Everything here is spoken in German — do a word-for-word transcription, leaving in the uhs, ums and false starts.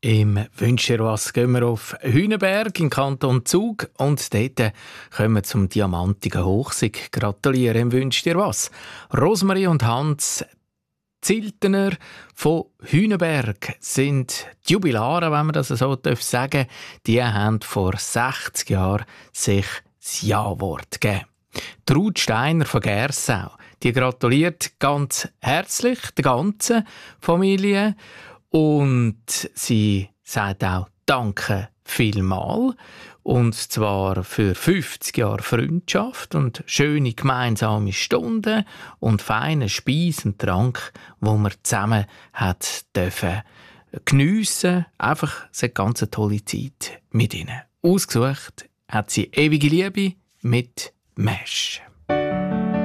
Im «Wünsch dir was» gehen wir auf Hühnenberg im Kanton Zug und dort kommen wir zum diamantigen Hochsig. Gratuliere im «Wünsch dir was». Rosmarie und Hans Ziltener von Hühnenberg sind die Jubilare, wenn man das so sagen darf. Die haben vor sechzig Jahren sich das Ja-Wort gegeben. Ruth Steiner von Gersau, die gratuliert ganz herzlich der ganzen Familie und sie sagt auch Danke vielmal. Und zwar für fünfzig Jahre Freundschaft und schöne gemeinsame Stunden und feine Speis und Trank, wo man zusammen hat dürfen geniessen. Einfach eine ganz tolle Zeit mit ihnen. Ausgesucht hat sie «Ewige Liebe» mit Mesh.